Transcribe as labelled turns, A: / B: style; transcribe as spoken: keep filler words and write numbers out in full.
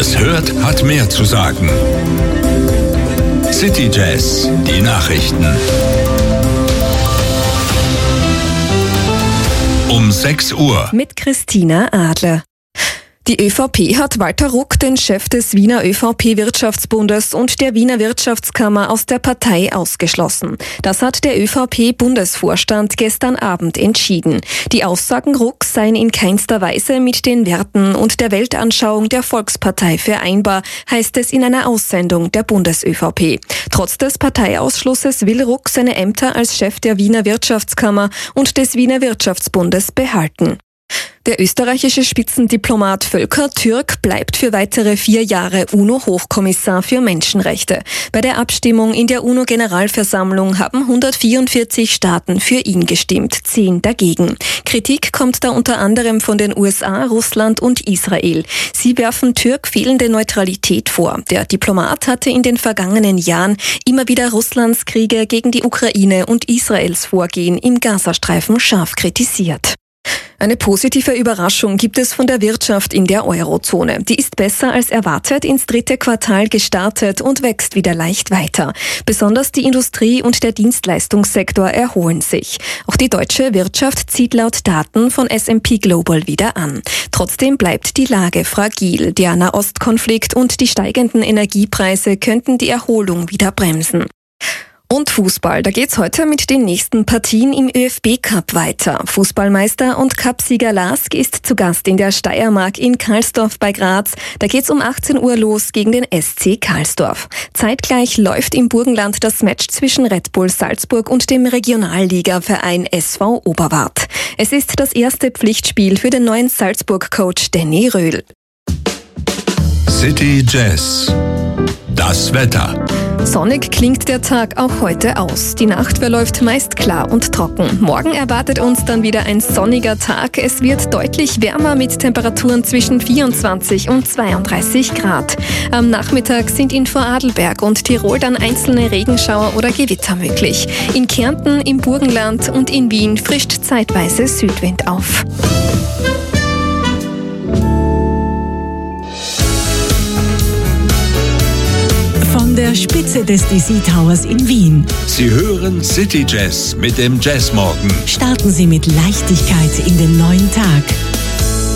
A: es hört, hat mehr zu sagen. City Jazz, die Nachrichten. Um sechs Uhr.
B: Mit Christina Adler. Die ÖVP hat Walter Ruck, den Chef des Wiener ÖVP-Wirtschaftsbundes und der Wiener Wirtschaftskammer, aus der Partei ausgeschlossen. Das hat der ÖVP-Bundesvorstand gestern Abend entschieden. Die Aussagen Rucks seien in keinster Weise mit den Werten und der Weltanschauung der Volkspartei vereinbar, heißt es in einer Aussendung der Bundes-ÖVP. Trotz des Parteiausschlusses will Ruck seine Ämter als Chef der Wiener Wirtschaftskammer und des Wiener Wirtschaftsbundes behalten. Der österreichische Spitzendiplomat Volker Türk bleibt für weitere vier Jahre UNO-Hochkommissar für Menschenrechte. Bei der Abstimmung in der UNO-Generalversammlung haben hundertvierundvierzig Staaten für ihn gestimmt, zehn dagegen. Kritik kommt da unter anderem von den U S A, Russland und Israel. Sie werfen Türk fehlende Neutralität vor. Der Diplomat hatte in den vergangenen Jahren immer wieder Russlands Kriege gegen die Ukraine und Israels Vorgehen im Gazastreifen scharf kritisiert. Eine positive Überraschung gibt es von der Wirtschaft in der Eurozone. Die ist besser als erwartet ins dritte Quartal gestartet und wächst wieder leicht weiter. Besonders die Industrie und der Dienstleistungssektor erholen sich. Auch die deutsche Wirtschaft zieht laut Daten von S and P Global wieder an. Trotzdem bleibt die Lage fragil. Der Nahostkonflikt und die steigenden Energiepreise könnten die Erholung wieder bremsen. Und Fußball, da geht's heute mit den nächsten Partien im ÖFB-Cup weiter. Fußballmeister und Cupsieger Lask ist zu Gast in der Steiermark in Karlsdorf bei Graz. Da geht's um achtzehn Uhr los gegen den S C Karlsdorf. Zeitgleich läuft im Burgenland das Match zwischen Red Bull Salzburg und dem Regionalligaverein S V Oberwart. Es ist das erste Pflichtspiel für den neuen Salzburg-Coach Danny Röhl.
A: City Jazz. Das Wetter.
B: Sonnig klingt der Tag auch heute aus. Die Nacht verläuft meist klar und trocken. Morgen erwartet uns dann wieder ein sonniger Tag. Es wird deutlich wärmer mit Temperaturen zwischen vierundzwanzig und zweiunddreißig Grad. Am Nachmittag sind in Vorarlberg und Tirol dann einzelne Regenschauer oder Gewitter möglich. In Kärnten, im Burgenland und in Wien frischt zeitweise Südwind auf.
C: Von der Spitze des D C Towers in Wien.
A: Sie hören City Jazz mit dem Jazzmorgen.
C: Starten Sie mit Leichtigkeit in den neuen Tag.